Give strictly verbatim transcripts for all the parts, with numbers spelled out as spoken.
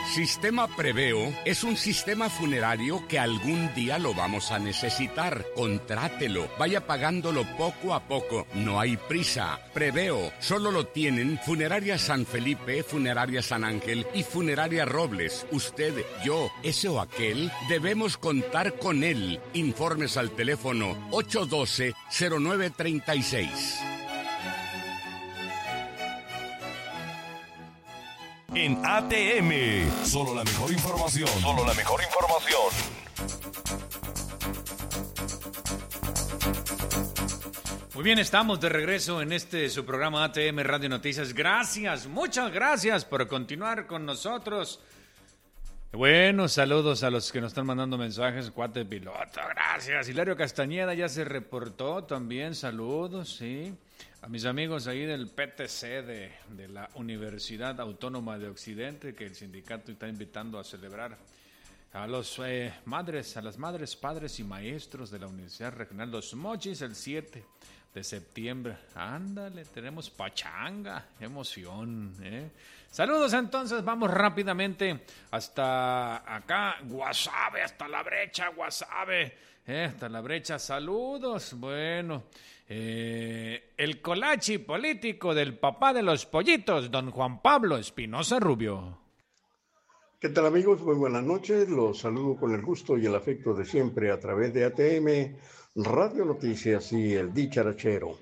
Sistema Preveo es un sistema funerario que algún día lo vamos a necesitar. Contrátelo, vaya pagándolo poco a poco. No hay prisa. Preveo solo lo tienen Funeraria San Felipe, Funeraria San Ángel y Funeraria Robles. Usted, yo, ese o aquel, debemos contar con él. Informes al teléfono ocho uno dos, cero nueve tres seis. En A T M, solo la mejor información. Solo la mejor información. Muy bien, estamos de regreso en este su programa A T M Radio Noticias. Gracias, muchas gracias por continuar con nosotros. Bueno, saludos a los que nos están mandando mensajes. Cuate piloto, gracias. Hilario Castañeda ya se reportó también, saludos, sí. A mis amigos ahí del P T C de, de la Universidad Autónoma de Occidente, que el sindicato está invitando a celebrar a los eh, madres, a las madres, padres y maestros de la Universidad Regional Los Mochis el siete de septiembre. Ándale, tenemos pachanga, emoción, ¿eh? Saludos entonces, vamos rápidamente hasta acá, Guasave, hasta la brecha, Guasave, ¿eh? Hasta la brecha, saludos, bueno... Eh, el colachi político del papá de los pollitos, don Juan Pablo Espinosa Rubio. ¿Qué tal, amigos? Muy buenas noches. Los saludo con el gusto y el afecto de siempre a través de A T M, Radio Noticias y el Dicharachero.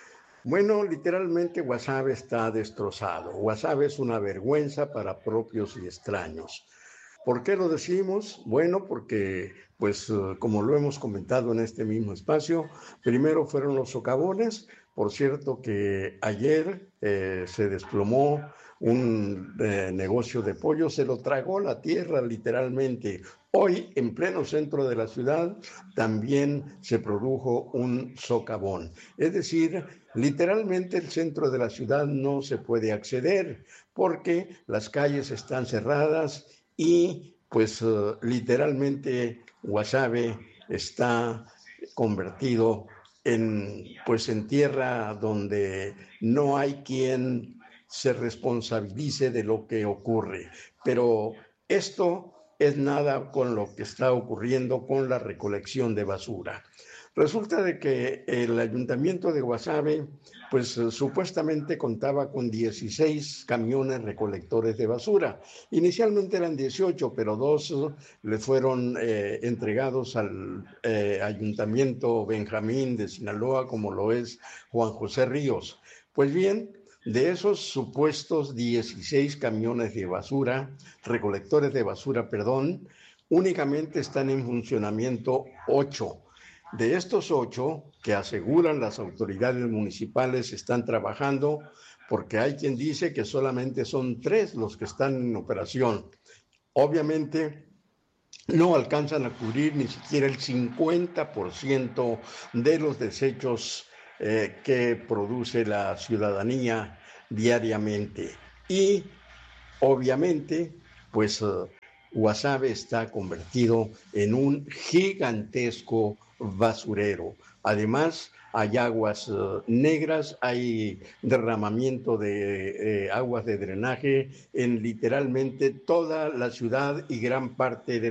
Bueno, literalmente Guasave está destrozado. Guasave es una vergüenza para propios y extraños. ¿Por qué lo decimos? Bueno, porque, pues, como lo hemos comentado en este mismo espacio, primero fueron los socavones. Por cierto que ayer eh, se desplomó un eh, negocio de pollo, se lo tragó la tierra literalmente. Hoy, en pleno centro de la ciudad, también se produjo un socavón. Es decir, literalmente el centro de la ciudad no se puede acceder porque las calles están cerradas y pues uh, literalmente Guasave está convertido en, pues, en tierra donde no hay quien se responsabilice de lo que ocurre. Pero esto es nada con lo que está ocurriendo con la recolección de basura. Resulta de que el ayuntamiento de Guasave, pues uh, supuestamente contaba con dieciséis camiones recolectores de basura. Inicialmente eran dieciocho, pero dos uh, le fueron eh, entregados al eh, ayuntamiento Benjamín de Sinaloa, como lo es Juan José Ríos. Pues bien, de esos supuestos dieciséis camiones de basura, recolectores de basura, perdón, únicamente están en funcionamiento ocho. De estos ocho, que aseguran las autoridades municipales están trabajando, porque hay quien dice que solamente son tres los que están en operación. Obviamente no alcanzan a cubrir ni siquiera el cincuenta por ciento de los desechos eh, que produce la ciudadanía diariamente. Y obviamente, pues uh, Guasave está convertido en un gigantesco basurero. Además, hay aguas uh, negras, hay derramamiento de eh, aguas de drenaje en literalmente toda la ciudad y gran parte de